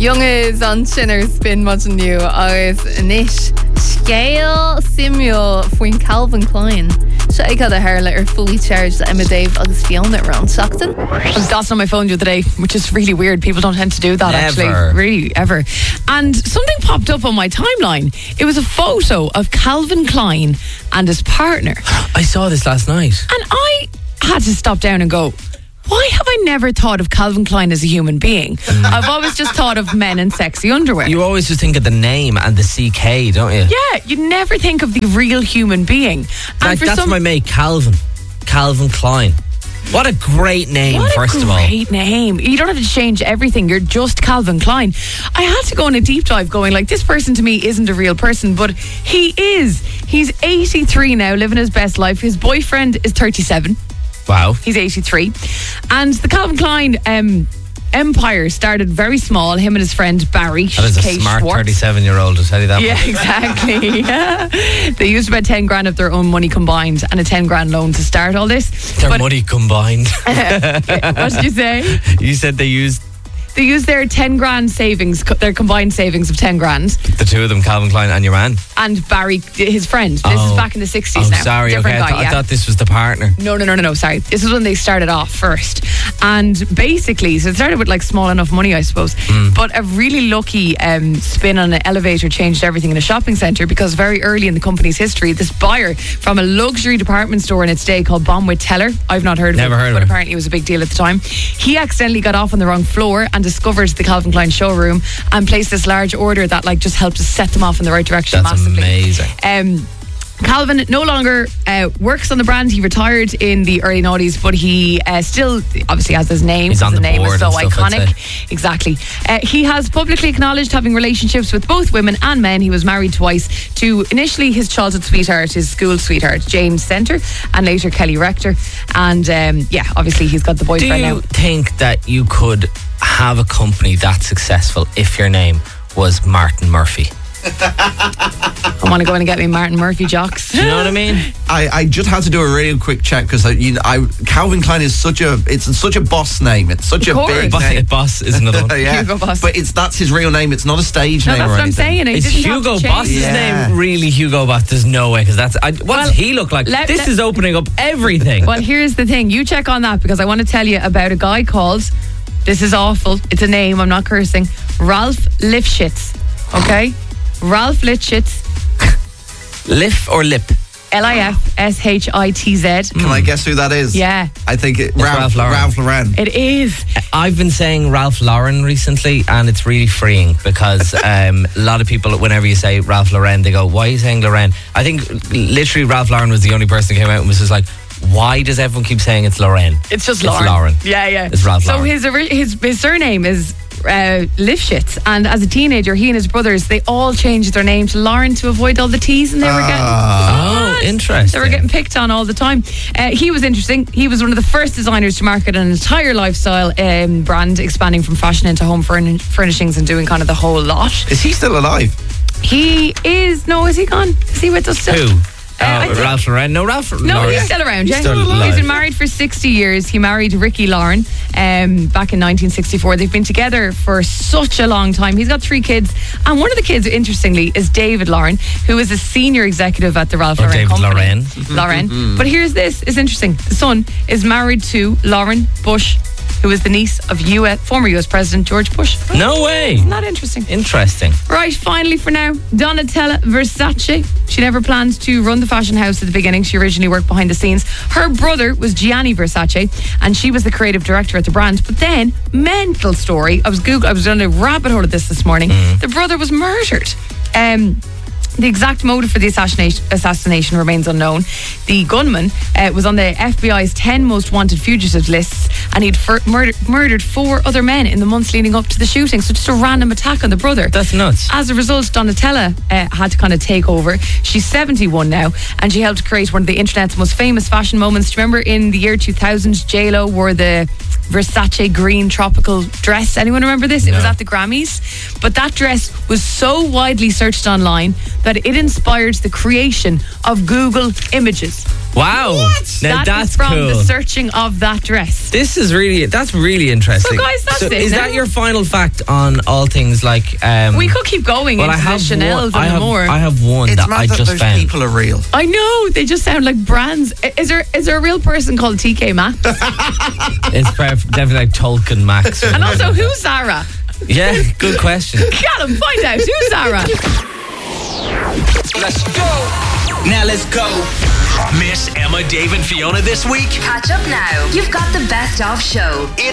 Jonge an sinnar spin mat an nu agus inis scéal simú faoin Calvin Klein. So I got a hair fully charged Emma Dave agus Fiona around Stockton. I was dancing on my phone the other day, which is really weird. People don't tend to do that actually. Really, ever. And something popped up on my timeline. It was a photo of Calvin Klein and his partner. I saw this last night. And I had to stop down and go, why have I never thought of Calvin Klein as a human being? I've always just thought of men in sexy underwear. You always just think of the name and the CK, don't you? Yeah, you never think of the real human being. And That's my mate, Calvin Klein. What a great name, first of all. What a great name. You don't have to change everything. You're just Calvin Klein. I had to go on a deep dive going, like, this person to me isn't a real person, but he is. He's 83 now, living his best life. His boyfriend is 37. Wow. He's 83. And the Calvin Klein empire started very small. Him and his friend Barry. That is a smart 37-year-old, I'll tell you that. Yeah, exactly. Yeah. They used about 10 grand of their own money combined and a 10 grand loan to start all this. Their money combined. What did you say? You said they used their 10 grand savings, their combined savings of 10 grand. The two of them, Calvin Klein and your man? And Barry, his friend. This is back in the 60s now. Sorry, different okay. guy, I thought this was the partner. No, sorry. This is when they started off first. And basically, so it started with like small enough money, I suppose. But a really lucky spin on an elevator changed everything in a shopping centre, because very early in the company's history, this buyer from a luxury department store in its day called Bonwit Teller, I've not heard of it, but apparently it was a big deal at the time. He accidentally got off on the wrong floor and discovered the Calvin Klein showroom and placed this large order that like just helped to set them off in the right direction. That's massively. Amazing. Calvin no longer works on the brand. He retired in the early 90s, but he still obviously has his name. He's on the name board is so and stuff, iconic. Exactly. He has publicly acknowledged having relationships with both women and men. He was married twice to initially his childhood sweetheart, his school sweetheart, Jane Center, and later Kelly Rector. And obviously he's got the boyfriend now. Do you think that you could have a company that successful if your name was Martin Murphy? I want to go in and get me Martin Murphy jocks. Do you know what I mean? I just had to do a real quick check because Calvin Klein is such a boss name. It's such a big name. Boss is another one. Yeah. Hugo Boss. But that's his real name. It's not a stage name. That's or what anything. I'm saying. Is Hugo Boss's name really Hugo Boss? There's no way, because does he look like? This is opening up everything. Well, here's the thing. You check on that, because I want to tell you about a guy called, this is awful, it's a name, I'm not cursing, Ralph Lifshitz. Okay? Ralph Lifshitz. Lif or lip? Lifshitz. Can I guess who that is? Yeah. I think it's Ralph Lauren. Ralph Lauren. It is. I've been saying Ralph Lauren recently, and it's really freeing, because a lot of people, whenever you say Ralph Lauren, they go, why are you saying Lauren? I think literally Ralph Lauren was the only person who came out and was just like, why does everyone keep saying it's Lauren? It's just Lauren. It's Lauren. Yeah. It's Ralph Lauren. So his surname is Lifshitz, and as a teenager, he and his brothers, they all changed their name to Lauren to avoid all the T's, and they were getting interesting. They were getting picked on all the time. He was interesting. He was one of the first designers to market an entire lifestyle brand, expanding from fashion into home furnishings and doing kind of the whole lot. Is he still alive? He is. No, is he gone? Is he with us still? Who? Ralph Lauren? No, Ralph Lauren. No, he's still around, yeah. He's been married for 60 years. He married Ricky Lauren back in 1964. They've been together for such a long time. He's got 3 kids. And one of the kids, interestingly, is David Lauren, who is a senior executive at the Ralph Lauren David company. Lauren. But here's this. It's interesting. The son is married to Lauren Bush, who is the niece of former US President George Bush. No way. Isn't that interesting? Interesting. Right, finally for now, Donatella Versace. She never planned to run the fashion house at the beginning. She originally worked behind the scenes. Her brother was Gianni Versace, and she was the creative director at the brand. But then, mental story, I was on a rabbit hole of this morning. The brother was murdered. The exact motive for the assassination remains unknown. The gunman was on the FBI's 10 most wanted fugitives lists, and he'd murdered 4 other men in the months leading up to the shooting. So just a random attack on the brother. That's nuts. As a result, Donatella had to kind of take over. She's 71 now, and she helped create one of the internet's most famous fashion moments. Do you remember in the year 2000, J-Lo wore the Versace green tropical dress? Anyone remember this? No. It was at the Grammys. But that dress was so widely searched online that it inspired the creation of Google Images. Wow. Now That that's is from cool. the searching of that dress. That's really interesting. So, guys, that's it Is now. that your final fact on all things like? We could keep going Well, into the Chanel's and the more. I have one It's that mad I that just those found. people are real. I know, they just sound like brands. Is there a real person called TK Maxx? It's definitely like Tolkien Max. And also, who's Zara? Yeah, good question. Callum, find out. Who's Zara? Let's go. Now let's go. Miss Emma, Dave, and Fiona this week. Catch up now. You've got the best of show. It's